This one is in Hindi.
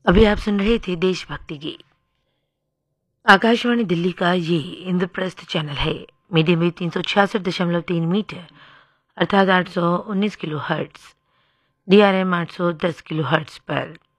अभी आप सुन रहे थे देशभक्ति गीत। आकाशवाणी दिल्ली का ये इंद्रप्रस्थ चैनल है। मीडियम वेव 366.3 मीटर अर्थात 819 kilo hertz, DRM 810 kilo hertz पर